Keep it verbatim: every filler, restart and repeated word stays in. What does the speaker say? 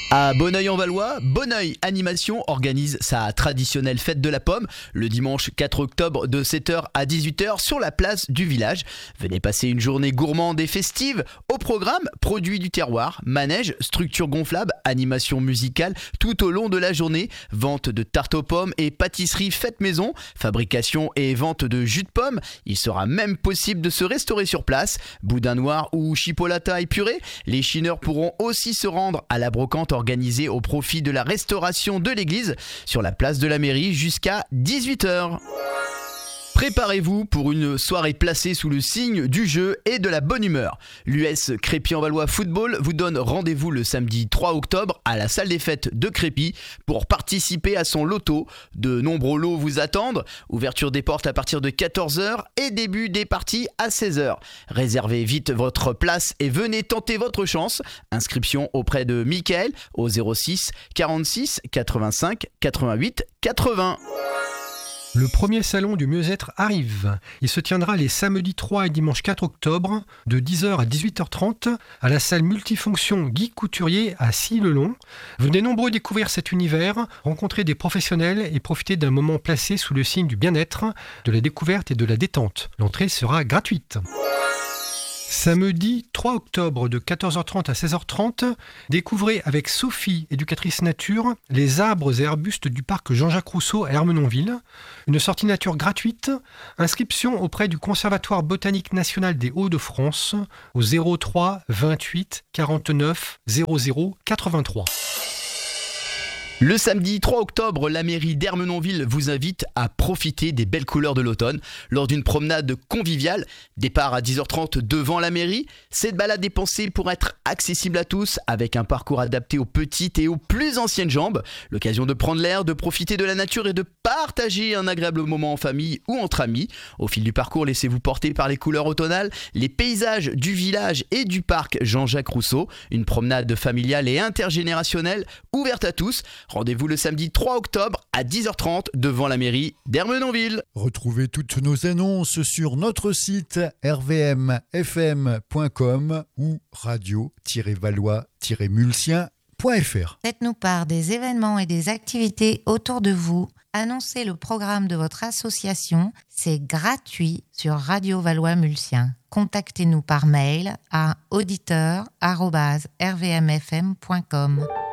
À Bonneuil-en-Valois, Bonneuil Animation organise sa traditionnelle fête de la pomme le dimanche quatre octobre de sept heures à dix-huit heures sur la place du village. Venez passer une journée gourmande et festive. Au programme, produits du terroir, manège, structures gonflables, animation musicale tout au long de la journée, vente de tartes aux pommes et pâtisserie faite maison, fabrication et vente de jus de pomme. Il sera même possible de se restaurer sur place. Boudin noir ou chipolata épuré. Les chineurs pourront aussi se rendre à la brocante organisée au profit de la restauration de l'église sur la place de la mairie jusqu'à dix-huit heures. Préparez-vous pour une soirée placée sous le signe du jeu et de la bonne humeur. L'U S Crépy-en-Valois Football vous donne rendez-vous le samedi trois octobre à la salle des fêtes de Crépy pour participer à son loto. De nombreux lots vous attendent. Ouverture des portes à partir de quatorze heures et début des parties à seize heures. Réservez vite votre place et venez tenter votre chance. Inscription auprès de Mickaël au zéro six quarante-six quatre-vingt-cinq quatre-vingt-huit quatre-vingts. Le premier salon du mieux-être arrive. Il se tiendra les samedis trois et dimanche quatre octobre de dix heures à dix-huit heures trente à la salle multifonction Guy Couturier à Sille-le-Long. Venez nombreux découvrir cet univers, rencontrer des professionnels et profiter d'un moment placé sous le signe du bien-être, de la découverte et de la détente. L'entrée sera gratuite. Samedi trois octobre de quatorze heures trente à seize heures trente, découvrez avec Sophie, éducatrice nature, les arbres et arbustes du parc Jean-Jacques Rousseau à Ermenonville. Une sortie nature gratuite. Inscription auprès du Conservatoire botanique national des Hauts-de-France au zéro trois vingt-huit quarante-neuf zéro zéro quatre-vingt-trois. Le samedi trois octobre, la mairie d'Ermenonville vous invite à profiter des belles couleurs de l'automne lors d'une promenade conviviale. Départ à dix heures trente devant la mairie. Cette balade est pensée pour être accessible à tous avec un parcours adapté aux petites et aux plus anciennes jambes. L'occasion de prendre l'air, de profiter de la nature et de partager un agréable moment en famille ou entre amis. Au fil du parcours, laissez-vous porter par les couleurs automnales, les paysages du village et du parc Jean-Jacques Rousseau. Une promenade familiale et intergénérationnelle ouverte à tous. Rendez-vous le samedi trois octobre à dix heures trente devant la mairie d'Ermenonville. Retrouvez toutes nos annonces sur notre site r v m f m point com ou radio tiret valois tiret mulsien point f r. Faites-nous part des événements et des activités autour de vous. Annoncez le programme de votre association. C'est gratuit sur Radio Valois Mulsien. Contactez-nous par mail à auditeur arobase r v m f m point com.